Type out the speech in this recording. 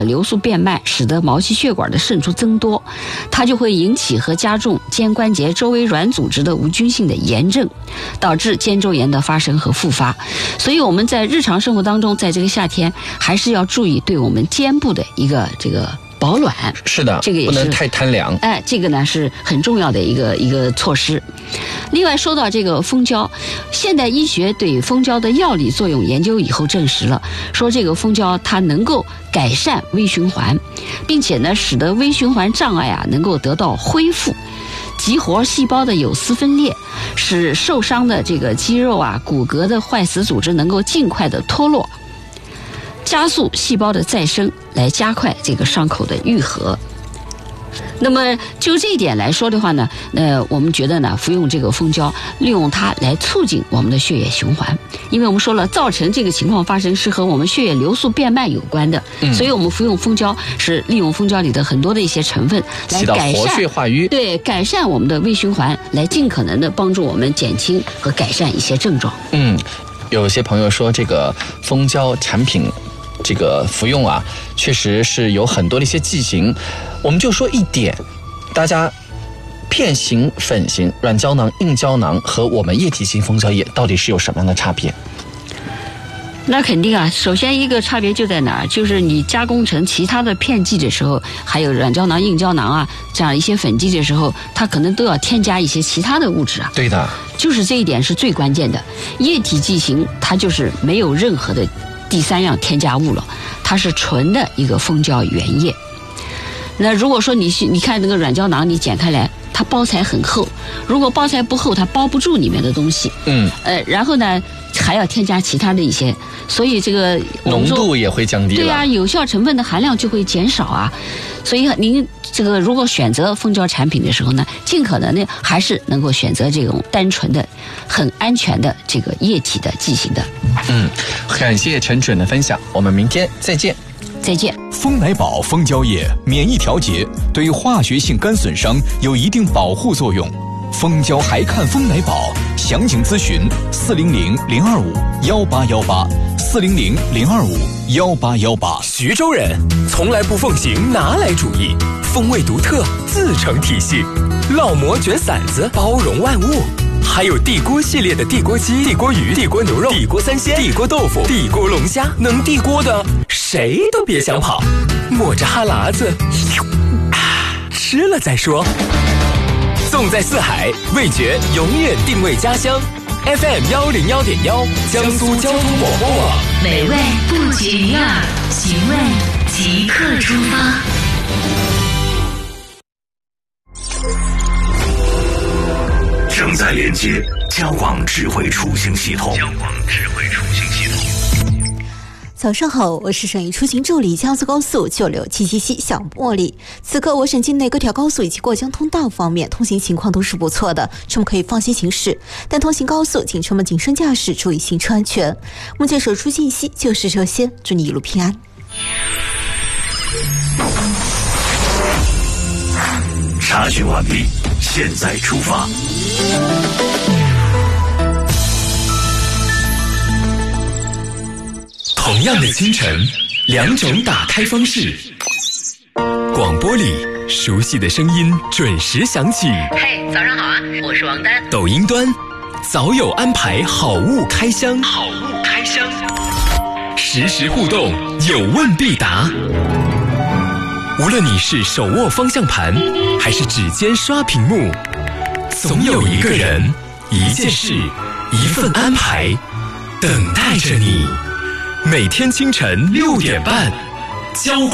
流速变慢，使得毛细血管的渗出增多，它就会引起和加重肩关节周围软组织的无菌性的炎症，导致肩周炎的发生和复发。所以我们在日常生活当中，在这个夏天还是要注意对我们肩部的一个保暖。 是的， 这个也是不能太贪凉。 这个呢是很重要的一个措施。另外说到这个蜂胶，现代医学对蜂胶的药理作用研究以后证实了，说这个蜂胶它能够改善微循环，并且呢使得微循环障碍能够得到恢复，激活细胞的有丝分裂，使受伤的这个肌肉骨骼的坏死组织能够尽快的脱落，加速细胞的再生，来加快这个伤口的愈合。那么就这一点来说的话呢，我们觉得呢，服用这个蜂胶，利用它来促进我们的血液循环。因为我们说了，造成这个情况发生是和我们血液流速变慢有关的，所以我们服用蜂胶是利用蜂胶里的很多的一些成分来改善活血化瘀， 对，改善我们的微循环，来尽可能的帮助我们减轻和改善一些症状。 有些朋友说这个蜂胶产品这个服用确实是有很多的一些剂型。我们就说一点，大家片型、粉型、软胶囊、硬胶囊和我们液体型蜂胶液到底是有什么样的差别？ 那肯定首先一个差别就在哪儿，就是你加工成其他的片剂的时候，还有软胶囊、硬胶囊这样一些粉剂的时候，它可能都要添加一些其他的物质对的， 就是这一点是最关键的。液体剂型它就是没有任何的第三样添加物了，它是纯的一个蜂胶原液。那如果说你看那个软胶囊，你剪开来，它包材很厚，如果包材不厚，它包不住里面的东西。然后呢，还要添加其他的一些，所以这个浓度也会降低了。 对有效成分的含量就会减少所以您这个如果选择蜂胶产品的时候呢，尽可能的还是能够选择这种单纯的、很安全的这个液体的剂型的。 感谢陈主任的分享，我们明天再见。 再见。 蜂奶宝蜂胶液免疫调节，对化学性肝损伤有一定保护作用。蜂胶还看蜂奶宝，详情咨询400-025-188，400-025-188。 徐州人从来不奉行拿来主义，风味独特，自成体系。烙馍卷馓子，包容万物。还有地锅系列的地锅鸡、地锅鱼、地锅牛肉、地锅三鲜、地锅豆腐、地锅龙虾，能地锅的谁都别想跑，抹着哈喇子，吃了再说。纵在四海，味觉永远定位家乡。FM 101.1，江苏交通广播网， 美味不绝于耳，寻味即刻出发。 正在连接交广智慧出行系统。 早上好，我是省域出行助理江苏高速96777小茉莉。此刻我省境内各条高速以及过江通道方面通行情况都是不错的，车们可以放心行驶。但通行高速，请车们谨慎驾驶，注意行车安全。目前手出信息就是这些，祝你一路平安。 查询完毕，现在出发。 同样的清晨，两种打开方式。广播里熟悉的声音准时响起。 嘿，早上好啊，我是王丹。 抖音端早有安排好物开箱，实时互动，有问必答。无论你是手握方向盘，还是指尖刷屏幕，总有一个人、一件事、一份安排等待着你。每天清晨6点半，交